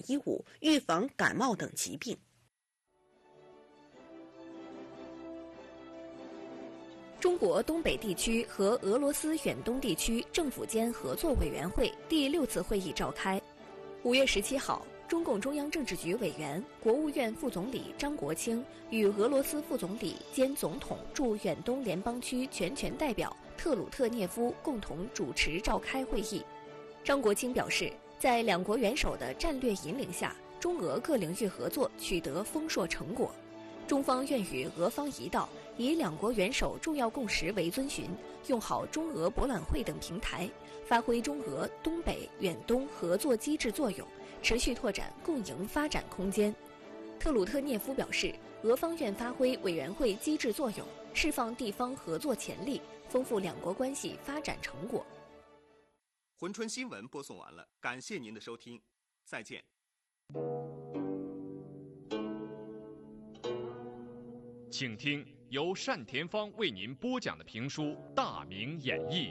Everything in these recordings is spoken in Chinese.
衣物，预防感冒等疾病。 中国东北地区和俄罗斯远东地区政府间合作委员会第6次会议召开。5月17号，中共中央政治局委员、国务院副总理张国清与俄罗斯副总理兼总统驻远东联邦区全权代表特鲁特涅夫共同主持召开会议。张国清表示，在两国元首的战略引领下，中俄各领域合作取得丰硕成果。中方愿与俄方一道，以两国元首重要共识为遵循，用好中俄博览会等平台，发挥中俄、东北、远东合作机制作用，持续拓展共赢发展空间。特鲁特涅夫表示，俄方愿发挥委员会机制作用，释放地方合作潜力，丰富两国关系发展成果。 珲春新闻播送完了，感谢您的收听，再见。 请听由单田芳为您播讲的评书《大明演义》。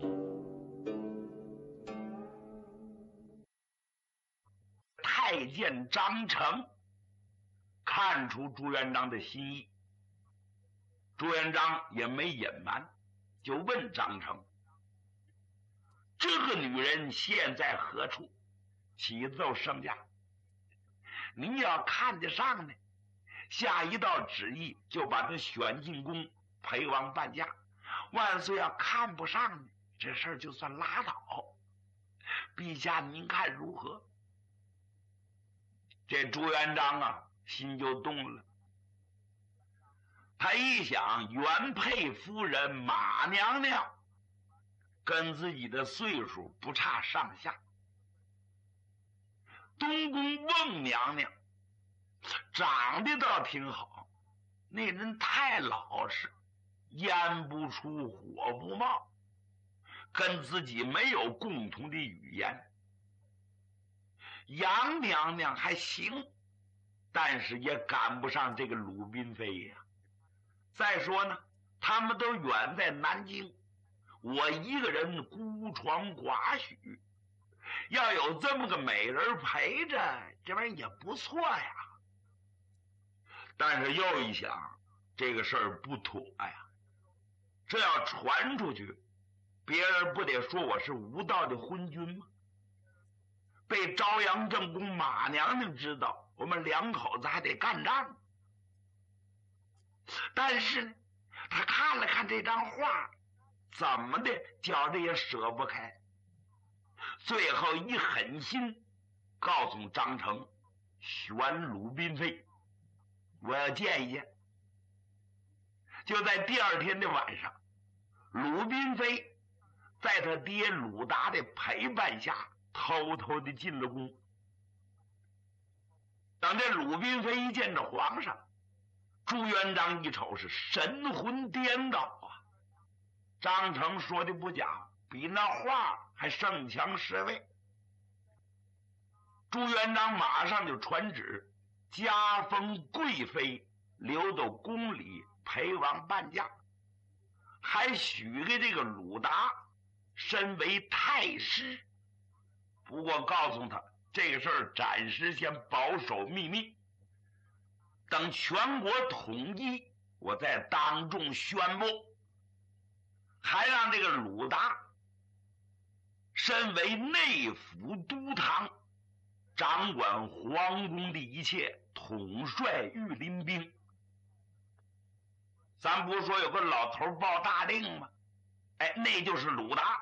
太监张成看出朱元璋的心意，朱元璋也没隐瞒，就问张成：这个女人现在何处？启奏圣驾，您要看得上呢，下一道旨意就把她选进宫陪王伴驾。万岁要看不上呢，这事儿就算拉倒。陛下您看如何？这朱元璋啊，心就动了。他一想，原配夫人马娘娘跟自己的岁数不差上下，东宫孟娘娘长得倒挺好，那人太老实，烟不出火不冒，跟自己没有共同的语言。杨娘娘还行，但是也赶不上这个鲁宾妃呀。再说呢，他们都远在南京，我一个人孤床寡许，要有这么个美人陪着，这玩意儿也不错呀。但是又一想，这个事儿不妥呀，这要传出去，别人不得说我是无道的昏君吗？被朝阳正宫马娘娘知道，我们两口子还得干仗。但是呢，他看了看这张画，怎么的觉着也舍不开。最后一狠心，告诉张成，选鲁宾妃，我要见一见。就在第二天的晚上，鲁宾妃在他爹鲁达的陪伴下偷偷的进了宫。等这鲁宾妃一见着皇上，朱元璋一瞅是神魂颠倒啊！张成说的不假，比那画还胜强10倍。朱元璋马上就传旨，加封贵妃，留到宫里陪王伴驾，还许给这个鲁达身为太师。不过告诉他，这个事儿暂时先保守秘密，等全国统一，我再当众宣布。还让这个鲁达身为内府都堂，掌管皇宫的一切，统帅御林兵。咱不是说有个老头报大令吗？那就是鲁达。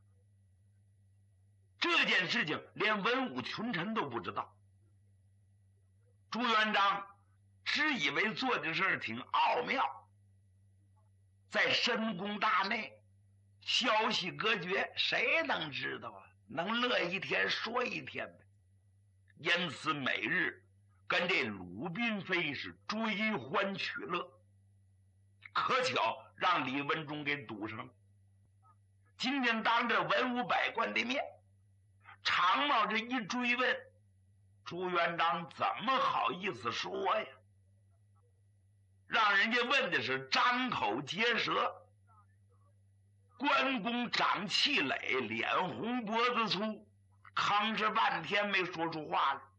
这件事情连文武群臣都不知道。朱元璋只以为做的事挺奥妙，在深宫大内消息隔绝，谁能知道啊？能乐一天说一天呗。因此每日跟这鲁宾妃是追欢取乐，可巧让李文忠给堵上了。今天当着文武百官的面，常茂这一追问，朱元璋怎么好意思说呀？让人家问的是张口结舌，关公长气馁，脸红脖子粗，吭哧半天没说出话来。